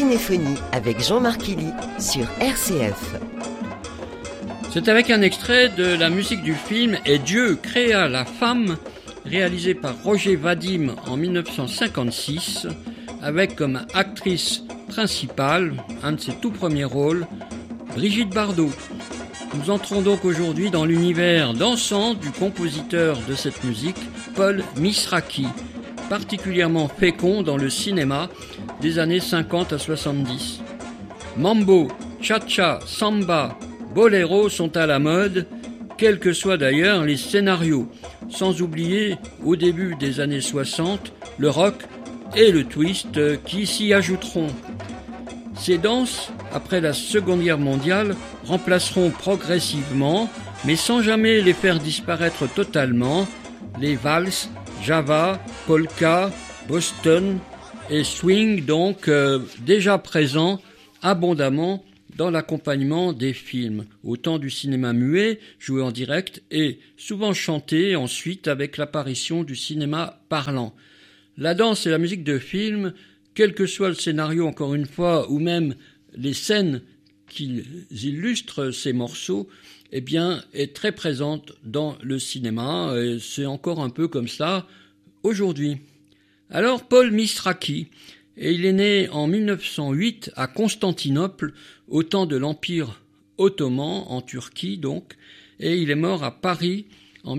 Cinéphonie avec Jean-Marc Illy sur RCF. C'est avec un extrait de la musique du film « Et Dieu créa la femme » réalisé par Roger Vadim en 1956 avec comme actrice principale, un de ses tout premiers rôles, Brigitte Bardot. Nous entrons donc aujourd'hui dans l'univers dansant du compositeur de cette musique, Paul Misraki, particulièrement fécond dans le cinéma des années 50 à 70. Mambo, cha-cha, samba, boléro sont à la mode, quels que soient d'ailleurs les scénarios, sans oublier, au début des années 60, le rock et le twist qui s'y ajouteront. Ces danses, après la Seconde Guerre mondiale, remplaceront progressivement, mais sans jamais les faire disparaître totalement, les valses, java, polka, boston et swing, donc déjà présents abondamment dans l'accompagnement des films, autant du cinéma muet, joué en direct, et souvent chanté ensuite avec l'apparition du cinéma parlant. La danse et la musique de film, quel que soit le scénario encore une fois, ou même les scènes qui illustrent ces morceaux, eh bien, est très présente dans le cinéma, et c'est encore un peu comme ça aujourd'hui. Alors, Paul Misraki, et il est né en 1908 à Constantinople, au temps de l'Empire ottoman, en Turquie donc, et il est mort à Paris en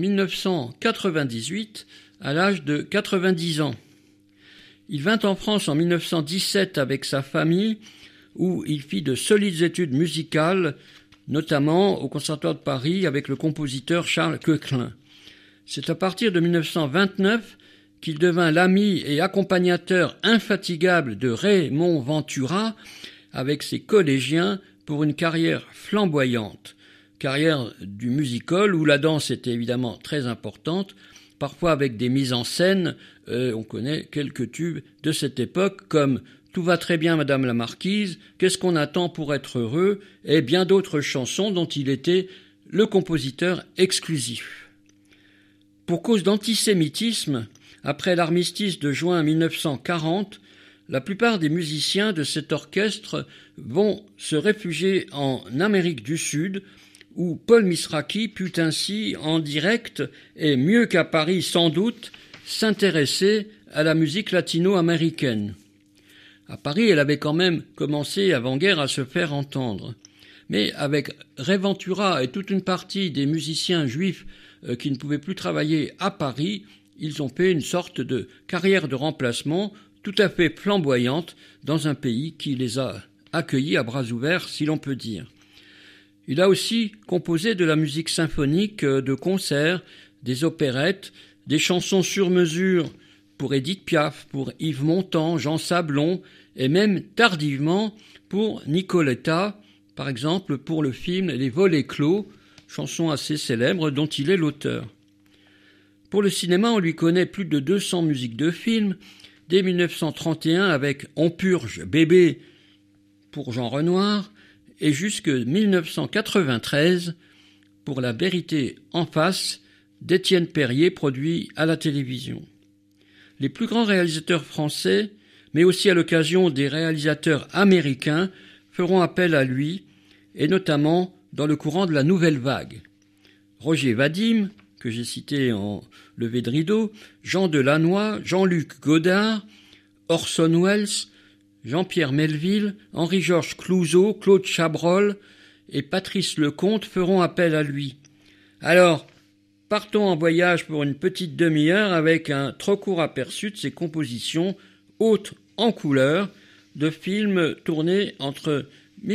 1998, à l'âge de 90 ans. Il vint en France en 1917 avec sa famille, où il fit de solides études musicales, notamment au Conservatoire de Paris avec le compositeur Charles Koechlin. C'est à partir de 1929 qu'il devint l'ami et accompagnateur infatigable de Raymond Ventura avec ses collégiens pour une carrière flamboyante, carrière du music-hall où la danse était évidemment très importante, parfois avec des mises en scène, on connaît quelques tubes de cette époque comme « Tout va très bien Madame la Marquise »,« Qu'est-ce qu'on attend pour être heureux » et bien d'autres chansons dont il était le compositeur exclusif. Pour cause d'antisémitisme, après l'armistice de juin 1940, la plupart des musiciens de cet orchestre vont se réfugier en Amérique du Sud, où Paul Misraki put ainsi, en direct, et mieux qu'à Paris sans doute, s'intéresser à la musique latino-américaine. À Paris, elle avait quand même commencé avant-guerre à se faire entendre. Mais avec Ray Ventura et toute une partie des musiciens juifs qui ne pouvaient plus travailler à Paris, ils ont fait une sorte de carrière de remplacement tout à fait flamboyante dans un pays qui les a accueillis à bras ouverts, si l'on peut dire. Il a aussi composé de la musique symphonique de concert, des opérettes, des chansons sur mesure pour Édith Piaf, pour Yves Montand, Jean Sablon, et même tardivement pour Nicoletta, par exemple pour le film Les Volets clos, chanson assez célèbre dont il est l'auteur. Pour le cinéma, on lui connaît plus de 200 musiques de films, dès 1931 avec On purge bébé pour Jean Renoir, et jusque 1993 pour La vérité en face d'Étienne Perrier, produit à la télévision. Les plus grands réalisateurs français, mais aussi à l'occasion des réalisateurs américains, feront appel à lui, et notamment dans le courant de la nouvelle vague. Roger Vadim, que j'ai cité en levé de rideau, Jean Delannoy, Jean-Luc Godard, Orson Welles, Jean-Pierre Melville, Henri-Georges Clouzot, Claude Chabrol et Patrice Lecomte feront appel à lui. Alors, partons en voyage pour une petite demi-heure avec un trop court aperçu de ses compositions, hautes en couleur, de films tournés entre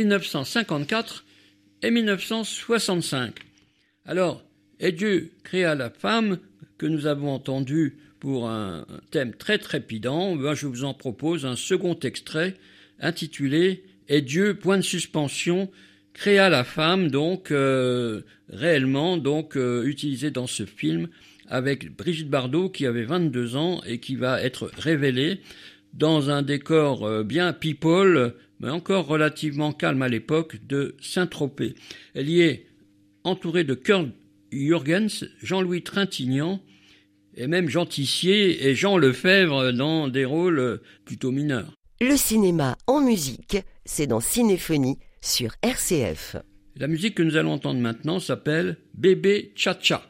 1954 et 1965. Alors, Et Dieu créa la femme, que nous avons entendu pour un thème très trépidant, je vous en propose un second extrait intitulé « Et Dieu, point de suspension, créa la femme », donc réellement utilisé dans ce film avec Brigitte Bardot qui avait 22 ans et qui va être révélée dans un décor bien people, mais encore relativement calme à l'époque, de Saint-Tropez. Elle y est entourée de Kurt Jürgens, Jean-Louis Trintignant, et même Jean Tissier et Jean Lefebvre dans des rôles plutôt mineurs. Le cinéma en musique, c'est dans Cinéphonie sur RCF. La musique que nous allons entendre maintenant s'appelle Bébé Tcha-Tcha.